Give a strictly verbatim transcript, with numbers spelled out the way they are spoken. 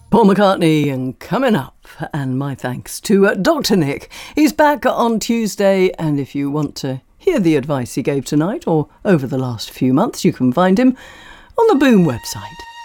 Paul McCartney and Coming Up, and my thanks to uh, Doctor Nick. He's back on Tuesday, and if you want to hear the advice he gave tonight or over the last few months, you can find him on the Boom website.